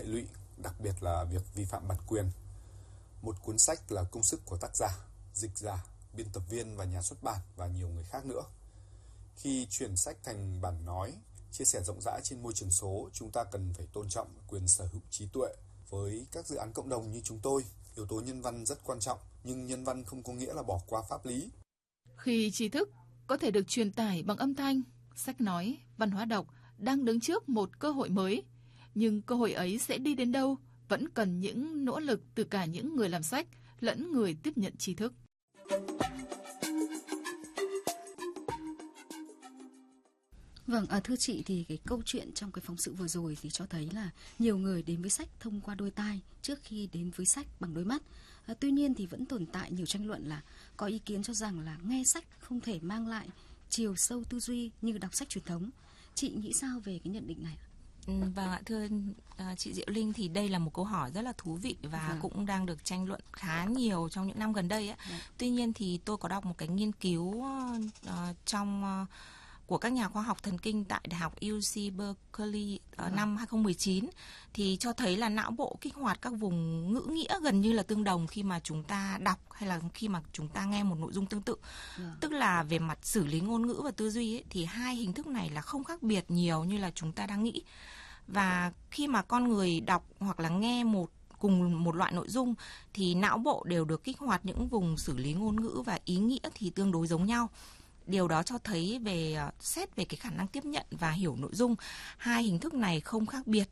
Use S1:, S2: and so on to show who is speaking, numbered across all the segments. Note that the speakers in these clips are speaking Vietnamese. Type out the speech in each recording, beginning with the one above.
S1: hệ lụy, đặc biệt là việc vi phạm bản quyền. Một cuốn sách là công sức của tác giả, dịch giả, biên tập viên và nhà xuất bản và nhiều người khác nữa. Khi chuyển sách thành bản nói, chia sẻ rộng rãi trên môi trường số, chúng ta cần phải tôn trọng quyền sở hữu trí tuệ. Với các dự án cộng đồng như chúng tôi, yếu tố nhân văn rất quan trọng, nhưng nhân văn không có nghĩa là bỏ qua pháp lý.
S2: Khi tri thức có thể được truyền tải bằng âm thanh, sách nói, văn hóa đọc đang đứng trước một cơ hội mới. Nhưng cơ hội ấy sẽ đi đến đâu vẫn cần những nỗ lực từ cả những người làm sách lẫn người tiếp nhận tri thức.
S3: Vâng, thưa chị thì cái câu chuyện trong cái phóng sự vừa rồi thì cho thấy là nhiều người đến với sách thông qua đôi tai trước khi đến với sách bằng đôi mắt. Tuy nhiên thì vẫn tồn tại nhiều tranh luận là có ý kiến cho rằng là nghe sách không thể mang lại chiều sâu tư duy như đọc sách truyền thống. Chị nghĩ sao về cái nhận định này ạ?
S4: Vâng ạ, thưa chị Diệu Linh, thì đây là một câu hỏi rất là thú vị và cũng đang được tranh luận khá nhiều trong những năm gần đây ấy. Tuy nhiên thì tôi có đọc một cái nghiên cứu của các nhà khoa học thần kinh tại Đại học UC Berkeley năm 2019 thì cho thấy là não bộ kích hoạt các vùng ngữ nghĩa gần như là tương đồng khi mà chúng ta đọc hay là khi mà chúng ta nghe một nội dung tương tự. Tức là về mặt xử lý ngôn ngữ và tư duy ấy, thì hai hình thức này là không khác biệt nhiều như là chúng ta đang nghĩ. Và khi mà con người đọc hoặc là nghe cùng một loại nội dung thì não bộ đều được kích hoạt những vùng xử lý ngôn ngữ và ý nghĩa thì tương đối giống nhau. Điều đó cho thấy xét về cái khả năng tiếp nhận và hiểu nội dung, hai hình thức này không khác biệt.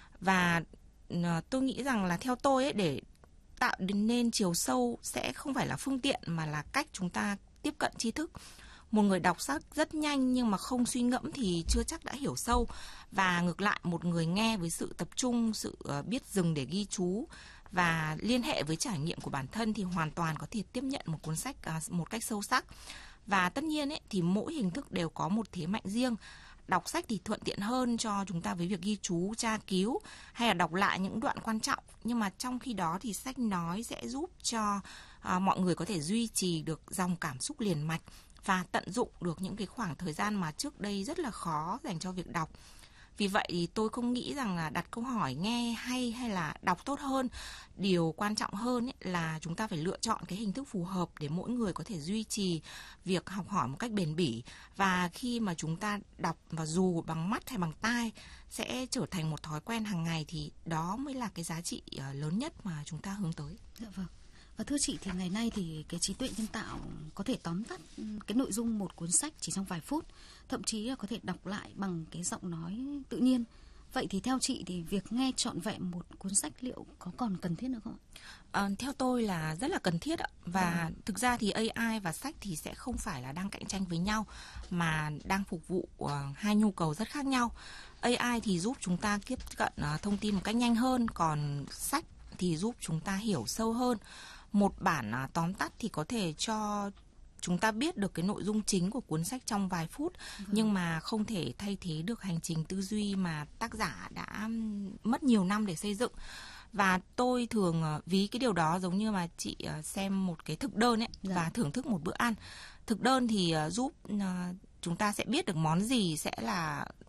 S4: Và tôi nghĩ rằng là theo tôi ấy, để tạo nên chiều sâu sẽ không phải là phương tiện mà là cách chúng ta tiếp cận tri thức. Một người đọc sách rất nhanh nhưng mà không suy ngẫm thì chưa chắc đã hiểu sâu. Và ngược lại, một người nghe với sự tập trung, sự biết dừng để ghi chú và liên hệ với trải nghiệm của bản thân thì hoàn toàn có thể tiếp nhận một cuốn sách một cách sâu sắc. Và tất nhiên ấy, thì mỗi hình thức đều có một thế mạnh riêng. Đọc sách thì thuận tiện hơn cho chúng ta với việc ghi chú, tra cứu hay là đọc lại những đoạn quan trọng. Nhưng mà trong khi đó thì sách nói sẽ giúp cho mọi người có thể duy trì được dòng cảm xúc liền mạch và tận dụng được những cái khoảng thời gian mà trước đây rất là khó dành cho việc đọc. Vì vậy thì tôi không nghĩ rằng là đặt câu hỏi nghe hay là đọc tốt hơn. Điều quan trọng hơn ấy là chúng ta phải lựa chọn cái hình thức phù hợp để mỗi người có thể duy trì việc học hỏi một cách bền bỉ. Và khi mà chúng ta đọc và dù bằng mắt hay bằng tai sẽ trở thành một thói quen hàng ngày thì đó mới là cái giá trị lớn nhất mà chúng ta hướng tới.
S3: Dạ vâng. Và thưa chị thì ngày nay thì cái trí tuệ nhân tạo có thể tóm tắt cái nội dung một cuốn sách chỉ trong vài phút, thậm chí là có thể đọc lại bằng cái giọng nói tự nhiên. Vậy thì theo chị thì việc nghe trọn vẹn một cuốn sách liệu có còn cần thiết nữa không ạ?
S4: Theo tôi là rất là cần thiết ạ. Và thực ra thì AI và sách thì sẽ không phải là đang cạnh tranh với nhau mà đang phục vụ hai nhu cầu rất khác nhau. AI thì giúp chúng ta tiếp cận thông tin một cách nhanh hơn, còn sách thì giúp chúng ta hiểu sâu hơn. Một bản tóm tắt thì có thể cho chúng ta biết được cái nội dung chính của cuốn sách trong vài phút, nhưng mà không thể thay thế được hành trình tư duy mà tác giả đã mất nhiều năm để xây dựng. Và tôi thường ví cái điều đó giống như mà chị xem một cái thực đơn ấy và thưởng thức một bữa ăn. Thực đơn thì giúp chúng ta sẽ biết được món gì sẽ là